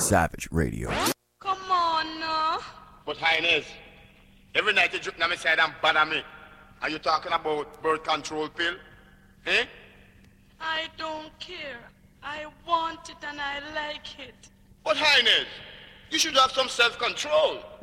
Savage Radio. Come on, now. But Highness, every night you drink on my side and bother me. Are you talking about birth control pill? Eh? I don't care. I want it and I like it. But Highness, you should have some self-control.